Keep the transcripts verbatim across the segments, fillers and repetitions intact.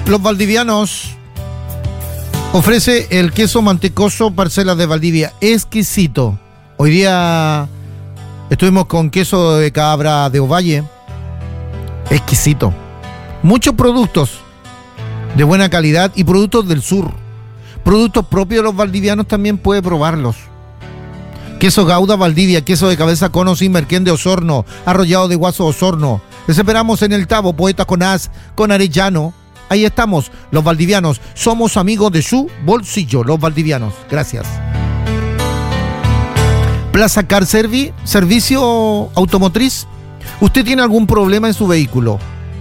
Los Valdivianos ofrece el queso mantecoso Parcelas de Valdivia, exquisito. Hoy día estuvimos con queso de cabra de Ovalle, exquisito. Muchos productos de buena calidad y productos del sur. Productos propios de los valdivianos también puede probarlos. Queso Gauda Valdivia, queso de cabeza cono sin merquén de Osorno, arrollado de Guaso Osorno. Les esperamos en el Tabo, Poeta con As, con Arellano. Ahí estamos, los valdivianos. Somos amigos de su bolsillo, los valdivianos. Gracias. Plaza Car Servi, servicio automotriz. ¿Usted tiene algún problema en su vehículo?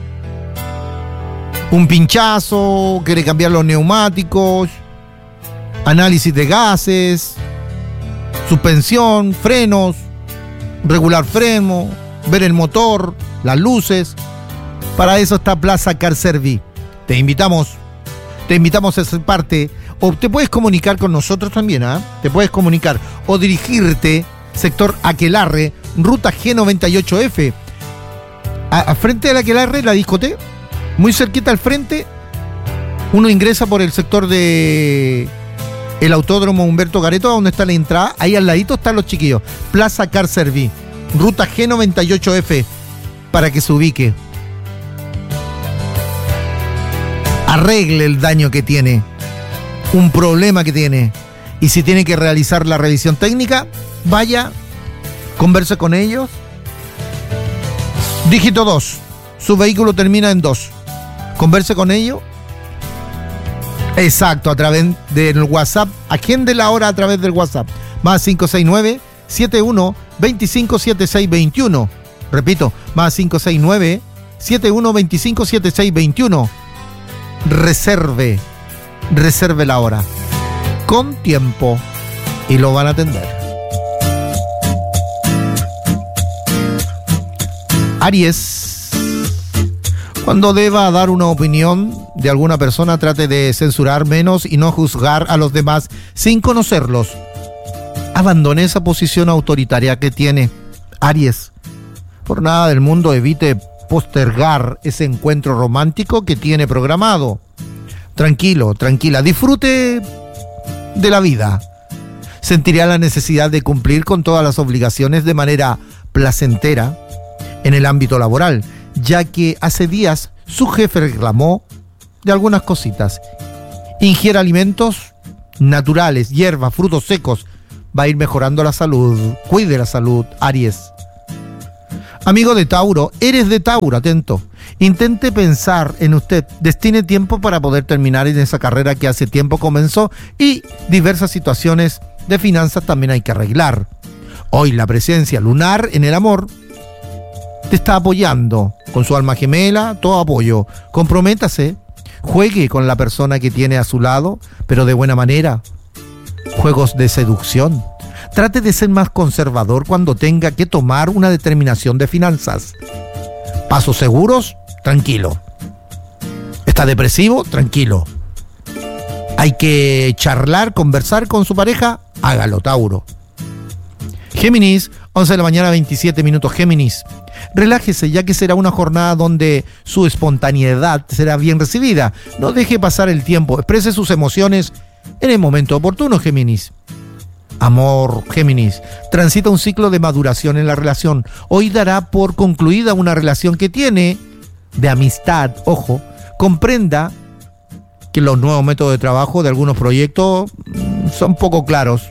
Un pinchazo, quiere cambiar los neumáticos, análisis de gases, suspensión, frenos, regular freno, ver el motor, las luces. Para eso está Plaza Car Servi. Te invitamos, te invitamos a ser parte, o te puedes comunicar con nosotros también, ¿ah? ¿eh? Te puedes comunicar o dirigirte, sector Aquelarre, ruta G noventa y ocho F, a, a frente de la Aquelarre, la discoteca, muy cerquita al frente, uno ingresa por el sector de el Autódromo Humberto Gareto, donde está la entrada, ahí al ladito están los chiquillos, Plaza Car Servi, ruta G noventa y ocho F, para que se ubique. Arregle el daño que tiene, un problema que tiene, y si tiene que realizar la revisión técnica, vaya, converse con ellos. Dígito dos, su vehículo termina en dos, converse con ellos. Exacto, a través del WhatsApp, agende la hora a través del WhatsApp, más cinco seis nueve, siete uno, veinticinco, setenta y seis veintiuno, repito, más cinco seis nueve, siete uno, veinticinco, setenta y seis veintiuno. Reserve, reserve la hora con tiempo y lo van a atender. Aries, cuando deba dar una opinión de alguna persona, trate de censurar menos y no juzgar a los demás sin conocerlos. Abandone esa posición autoritaria que tiene. Aries, por nada del mundo evite postergar ese encuentro romántico que tiene programado. Tranquilo, tranquila, disfrute de la vida. Sentirá la necesidad de cumplir con todas las obligaciones de manera placentera en el ámbito laboral, ya que hace días su jefe reclamó de algunas cositas. Ingiera alimentos naturales, hierbas, frutos secos, va a ir mejorando la salud. Cuide la salud, Aries. Amigo de Tauro, eres de Tauro, atento. Intente pensar en usted, destine tiempo para poder terminar en esa carrera que hace tiempo comenzó y diversas situaciones de finanzas también hay que arreglar. Hoy la presencia lunar en el amor te está apoyando con su alma gemela, todo apoyo. Comprométase, juegue con la persona que tiene a su lado, pero de buena manera. Juegos de seducción. Trate de ser más conservador cuando tenga que tomar una determinación de finanzas. Pasos seguros, tranquilo. ¿Está depresivo? Tranquilo. Hay que charlar, conversar con su pareja, hágalo, Tauro. Géminis, once de la mañana, veintisiete minutos, Géminis. Relájese, ya que será una jornada donde su espontaneidad será bien recibida. No deje pasar el tiempo, exprese sus emociones en el momento oportuno, Géminis. Amor, Géminis, transita un ciclo de maduración en la relación. Hoy dará por concluida una relación que tiene de amistad. Ojo, comprenda que los nuevos métodos de trabajo de algunos proyectos son poco claros.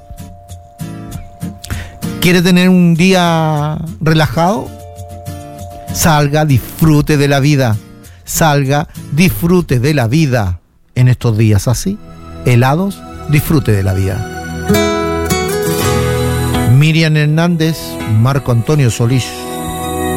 ¿Quiere tener un día relajado? Salga, disfrute de la vida. Salga, disfrute de la vida en estos días así. Helados, disfrute de la vida. Miriam Hernández, Marco Antonio Solís.